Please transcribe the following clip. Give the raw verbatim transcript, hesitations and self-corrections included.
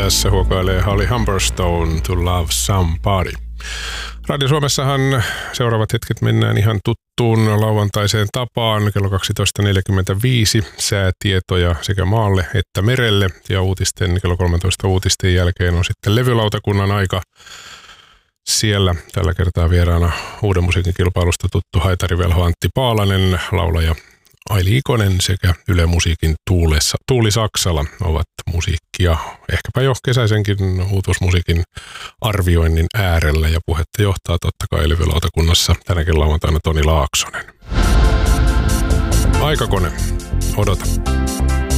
Tässä huokailee Holly Humberstone To Love Somebody. Radio Suomessahan seuraavat hetket mennään ihan tuttuun lauantaiseen tapaan. Kello kaksitoista neljäkymmentäviisi säätietoja sekä maalle että merelle. Ja uutisten, kello kolmetoista uutisten jälkeen on sitten levylautakunnan aika. Siellä tällä kertaa vieraana uuden musiikin kilpailusta tuttu haitarivelho Antti Paalanen, laulaja Aili Ikonen sekä Yle Musiikin Tuulessa, Tuuli Saksala ovat musiikkia, ehkäpä jo kesäisenkin uutuusmusiikin arvioinnin äärellä, ja puhetta johtaa totta kai levylautakunnassa tänäkin lauantaina Toni Laaksonen. Aikakone, odota.